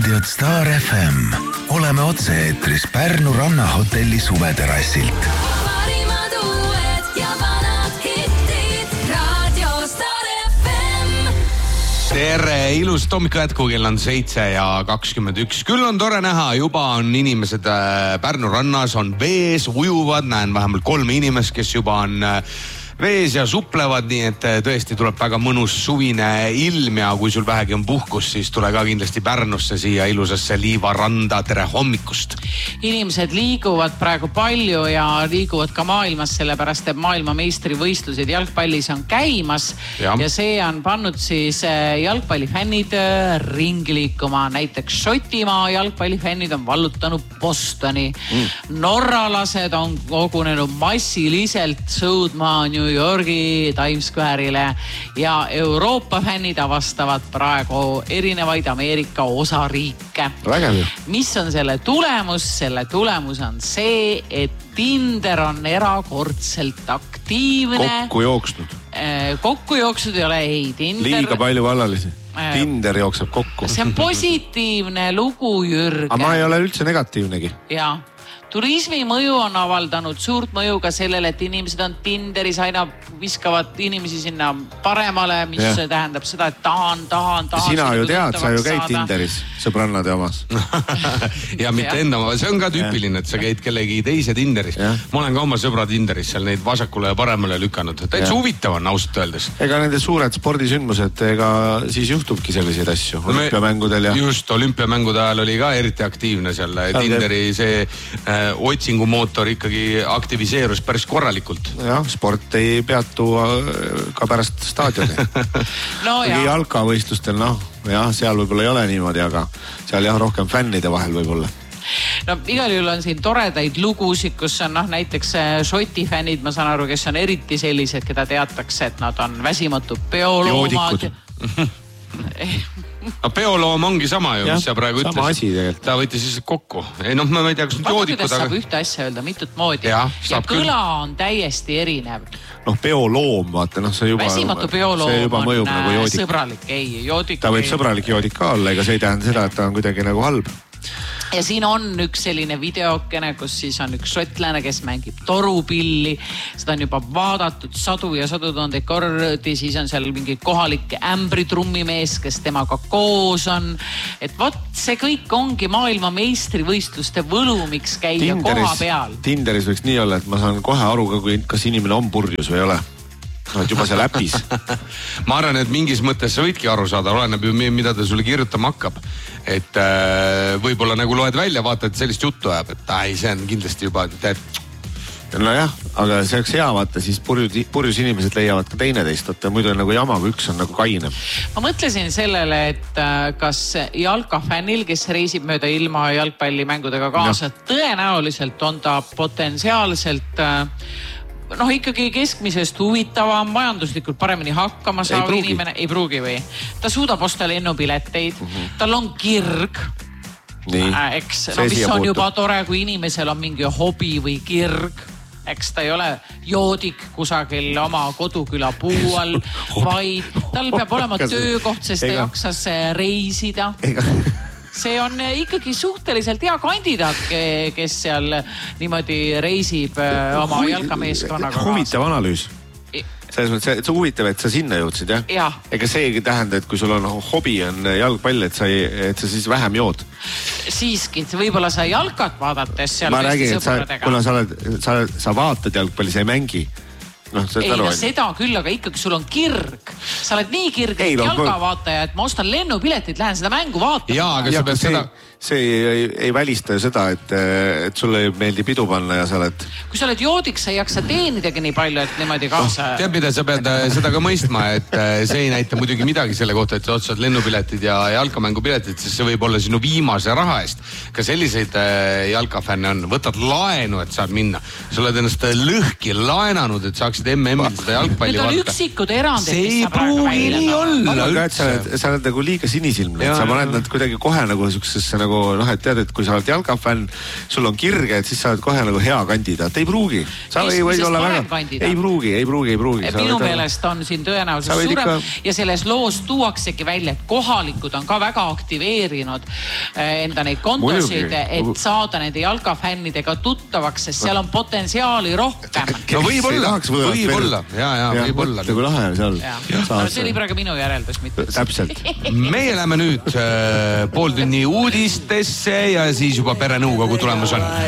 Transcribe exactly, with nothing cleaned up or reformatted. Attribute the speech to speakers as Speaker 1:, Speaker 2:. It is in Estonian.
Speaker 1: kuulad Star F M. Oleme otse-eetris Pärnu rannahotelli suveterrassilt.
Speaker 2: Parimad uued ja vanad hittid. Radio Star F M.
Speaker 3: Tere, ilus hommikul jätku, kell on seitse ja kakskümmend üks. Küll on tore näha, juba on inimesed Pärnu rannas, on vees, ujuvad, näen vähemalt kolme inimest, kes juba on vees ja suplevad, nii et tõesti tuleb väga mõnus suvine ilm ja kui sul vähegi on puhkus, siis tule ka kindlasti Pärnusse siia ilusasse Liivaranda. Tere hommikust!
Speaker 4: Inimesed liiguvad praegu palju ja liiguvad ka maailmas, sellepärast et maailmameistrivõistlused jalgpallis on käimas ja. ja see on pannud siis jalgpallifännid ringi liikuma. Näiteks Šotimaa jalgpallifännid on vallutanud Bostoni. Mm. Norralased on kogunenud massiliselt sõudma New Yorgi Times Square'ile ja Euroopa fännid avastavad praegu erinevaid Ameerika osariike.
Speaker 5: Vägev.
Speaker 4: Mis on selle tulemus? Selle tulemus on see, et Tinder on erakordselt aktiivne.
Speaker 5: Kokku jooksnud.
Speaker 4: Kokku jooksnud ei ole, ei. Tinder...
Speaker 5: Liiga palju vallalisi. Tinder jookseb kokku.
Speaker 4: See on positiivne lugu, Jürgen.
Speaker 5: Aga ma ei ole üldse negatiivnegi.
Speaker 4: Jaa. Turismi mõju on avaldanud suurt mõju ka sellele, et inimesed on Tinderis, aina viskavad inimesi sinna paremale, mis ja. tähendab seda, et tahan, tahan, tahan.
Speaker 5: Sina ju tead, sa ju käid saada. Tinderis, sõbrannade omas.
Speaker 3: ja mitte enda, see on ka tüüpiline, et sa käid kellegi teise Tinderis. Ja. Ma olen ka oma sõbra Tinderis seal neid vasakule ja paremale lükanud. Täitsa huvitav on ausalt öeldes. Ega
Speaker 5: nende suured spordisündmused, ega siis juhtubki selliseid asju olümpiamängudel. Ja...
Speaker 3: Just, olümpiamängude ajal oli ka eriti aktiivne seal Tinderi see otsingumootor ikkagi aktiviseerus päris korralikult.
Speaker 5: Jah, sport ei peatu ka pärast staadioni.
Speaker 4: no jah.
Speaker 5: Jalkavõistlustel, noh, jah, seal võib-olla ei ole niimoodi, aga seal jah, rohkem fännide vahel võib-olla.
Speaker 4: No igal juhul on siin toredaid lugusid, kus on noh, näiteks Šoti fännid, ma saan aru, kes on eriti sellised, keda teatakse, et nad on väsimatud peoloomad.
Speaker 3: No peoloom ongi sama ju, mis sa praegu ütlesid.
Speaker 5: Sama asi tegelikult.
Speaker 3: Ta võitis siis kokku. Ei noh, ma ei tea, kas nüüd joodikud...
Speaker 4: Kuidas saab ühte asja öelda mitut moodi.
Speaker 3: Ja,
Speaker 4: ja kõla on täiesti erinev.
Speaker 5: Noh, peoloom, vaata, noh, see juba...
Speaker 4: Väsimatu peoloom
Speaker 5: see juba mõjub
Speaker 4: on
Speaker 5: nagu joodik.
Speaker 4: Sõbralik. Ei, joodik...
Speaker 5: Ta võib ei... sõbralik joodik ka olla, ega see ei tähenda seda, et ta on kuidagi nagu halb.
Speaker 4: Ja siin on üks selline videokene, kus siis on üks šotlane, kes mängib torupilli. Seda on juba vaadatud sadu ja sadu tuhandeid kordi. Siis on seal mingi kohalik ämbritrummimees, kes temaga koos on. Et vot see kõik ongi maailma meistrivõistluste võlu, miks käia Tinderis, koha peal.
Speaker 5: Tinderis võiks nii olla, et ma saan kohe aru, kas inimene on purjus või ei ole. No, et juba seal äpis.
Speaker 3: ma arvan, et mingis mõttes sa võidki aru saada, oleneb ju, mida ta sulle kirjutama hakkab. Et äh, võib-olla nagu loed välja, vaata, et sellist juttu ajab, et ai, see on kindlasti juba, tead.
Speaker 5: No jah, aga see oleks hea, vaata, siis purjus, purjus inimesed leiavad ka teineteist, vaata, muidu on nagu jama, kui üks on nagu kainem.
Speaker 4: Ma mõtlesin sellele, et kas jalkafännil, kes reisib mööda ilma jalgpallimängudega kaasa, no. tõenäoliselt on ta potentsiaalselt... noh, ikkagi keskmisest huvitava, majanduslikult paremini hakkama saab inimene, ei pruugi või? Ta suudab osta lennupileteid, mm-hmm. tal on kirg,
Speaker 5: Nii.
Speaker 4: eks, no mis on puutub. Juba tore, kui inimesel on mingi hobi või kirg, eks ta ei ole joodik kusagil oma koduküla puu all, vaid tal peab olema töökoht, sest ta jaksas reisida. Ega. See on ikkagi suhteliselt hea kandidaat, kes seal niimoodi reisib oma jalkameeskonnaga.
Speaker 5: Huvitav analüüs. Selles mõttes, et see huvitav, et sa sinna jõudsid, jah?
Speaker 4: Ja.
Speaker 5: Ega see ei tähenda, et kui sul on hobi on jalgpall, et sa, ei, et sa siis vähem jood.
Speaker 4: Siiski, võib-olla sa jalkat vaadates seal
Speaker 5: ma räägin, et sa, kuna sa, oled, sa, sa vaatad jalgpalli, sa ei mängi. No,
Speaker 4: ei, no seda küll, aga ikkagi sul on kirg. Sa oled nii kirg jalgavaataja, et ma ostan lennupiletit, lähen seda mängu vaatama.
Speaker 3: Jaa, aga sa pead seda...
Speaker 5: See ei, ei välista ju seda, et, et sulle ei meeldi pidu panna ja sa oled...
Speaker 4: Kui sa oled joodik, sa ei jaksa teenidagi nii palju, et niimoodi kaasa...
Speaker 3: No, tead, mida sa pead seda ka mõistma, et see ei näita muidugi midagi selle kohta, et sa otsad lennupiletid ja jalkamängupiletid, sest see võib olla sinu viimase raha eest. Ka selliseid jalkafänne on. Võtad laenu, et saad minna. Sa oled ennast lõhki laenanud, et saaksid saaksid M M-il seda jalgpalli
Speaker 4: vaadata. Need on üksikud erandid,
Speaker 3: see ei pruugi nii olla.
Speaker 5: Aga et sa oled, sa oled nagu liiga sinisilmne, et sa paned nad kuidagi kohe nagu siuksesse nagu noh, et tead, et kui sa oled jalkafänn, sul on kirge, et siis sa oled kohe nagu hea kandidaat. Ei pruugi. Sa ei võid olla väga... Ei pruugi, ei pruugi, ei pruugi.
Speaker 4: Minu meelest on siin tõenäoliselt suurem ikka... ja selles loos tuuaksegi välja, et kohalikud on ka väga aktiveerinud enda neid kontosid, et saada nende jalkafännidega tuttavaks, sest seal on potentsiaali rohkem.
Speaker 3: No võib-olla, võib-olla. Ja, ja, võib-olla.
Speaker 5: Nagu lahe on seal.
Speaker 4: No, see oli praegu minu järeldus.
Speaker 5: Täpselt.
Speaker 3: Meie läheme nüüd äh, pool tunni uudistesse ja siis juba perenõukogu tulemus on.